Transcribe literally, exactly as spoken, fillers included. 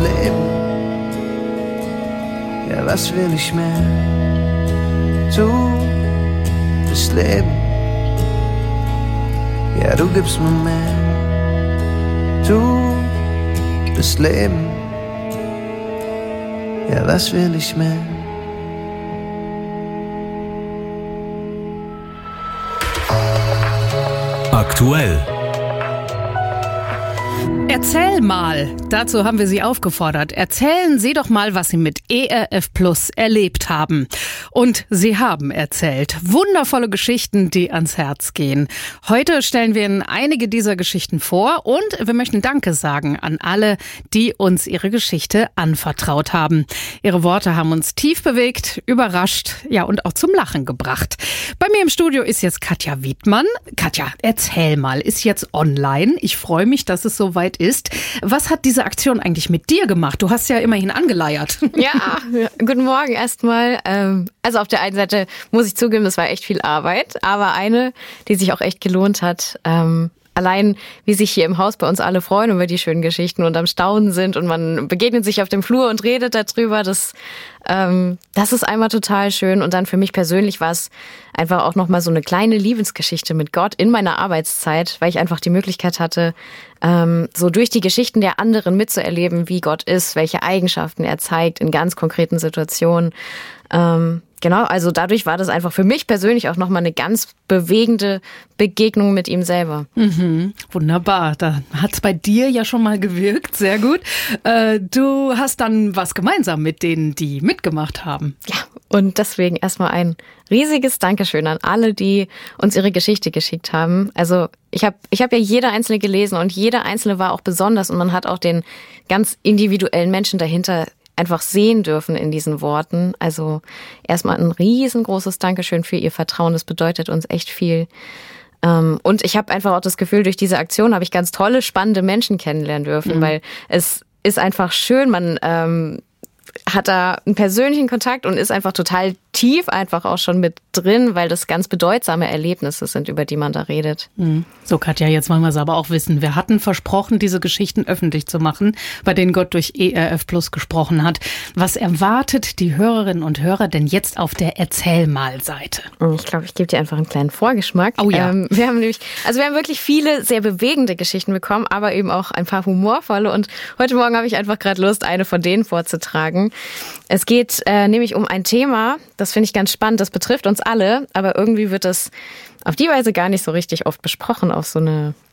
Leben. Ja, was will ich mehr? Du, das Leben. Ja, du gibst mir mehr. Du, das Leben. Ja, was will ich mehr? Aktuell. Erzähl mal, dazu haben wir Sie aufgefordert. Erzählen Sie doch mal, was Sie mit E R F Plus erlebt haben. Und Sie haben erzählt. Wundervolle Geschichten, die ans Herz gehen. Heute stellen wir Ihnen einige dieser Geschichten vor und wir möchten Danke sagen an alle, die uns ihre Geschichte anvertraut haben. Ihre Worte haben uns tief bewegt, überrascht, ja und auch zum Lachen gebracht. Bei mir im Studio ist jetzt Katja Wiedmann. Katja, erzähl mal, ist jetzt online. Ich freue mich, dass es soweit ist. Was hat diese Aktion eigentlich mit dir gemacht? Du hast ja immerhin angeleiert. Ja, guten Morgen erstmal. Also auf der einen Seite muss ich zugeben, das war echt viel Arbeit, aber eine, die sich auch echt gelohnt hat. Allein, wie sich hier im Haus bei uns alle freuen über die schönen Geschichten und am Staunen sind und man begegnet sich auf dem Flur und redet darüber, das, ähm, das ist einmal total schön. Und dann für mich persönlich war es einfach auch nochmal so eine kleine Liebesgeschichte mit Gott in meiner Arbeitszeit, weil ich einfach die Möglichkeit hatte, ähm, so durch die Geschichten der anderen mitzuerleben, wie Gott ist, welche Eigenschaften er zeigt in ganz konkreten Situationen. Ähm, Genau, also dadurch war das einfach für mich persönlich auch nochmal eine ganz bewegende Begegnung mit ihm selber. Mhm, wunderbar, da hat's bei dir ja schon mal gewirkt, sehr gut. Äh, du hast dann was gemeinsam mit denen, die mitgemacht haben. Ja, und deswegen erstmal ein riesiges Dankeschön an alle, die uns ihre Geschichte geschickt haben. Also ich habe ich hab ja jede einzelne gelesen und jede einzelne war auch besonders und man hat auch den ganz individuellen Menschen dahinter einfach sehen dürfen in diesen Worten. Also erstmal ein riesengroßes Dankeschön für Ihr Vertrauen. Das bedeutet uns echt viel. Und ich habe einfach auch das Gefühl, durch diese Aktion habe ich ganz tolle, spannende Menschen kennenlernen dürfen, mhm. weil es ist einfach schön, man ähm, hat da einen persönlichen Kontakt und ist einfach total tief einfach auch schon mit drin, weil das ganz bedeutsame Erlebnisse sind, über die man da redet. So, Katja, jetzt wollen wir es aber auch wissen. Wir hatten versprochen, diese Geschichten öffentlich zu machen, bei denen Gott durch E R F Plus gesprochen hat. Was erwartet die Hörerinnen und Hörer denn jetzt auf der Erzähl-mal-Seite? Ich glaube, ich gebe dir einfach einen kleinen Vorgeschmack. Oh ja. Ähm, wir haben nämlich, also wir haben wirklich viele sehr bewegende Geschichten bekommen, aber eben auch ein paar humorvolle. Und heute Morgen habe ich einfach gerade Lust, eine von denen vorzutragen. Es geht äh, nämlich um ein Thema, das finde ich ganz spannend, das betrifft uns alle, aber irgendwie wird das auf die Weise gar nicht so richtig oft besprochen, auf so eine